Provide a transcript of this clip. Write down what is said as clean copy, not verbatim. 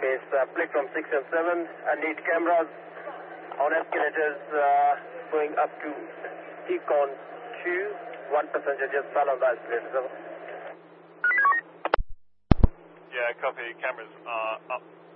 Case platform 6 and 7. I need cameras on escalators going up to Econ 2. One passenger just fell on the escalator. So. Yeah, copy. Cameras are up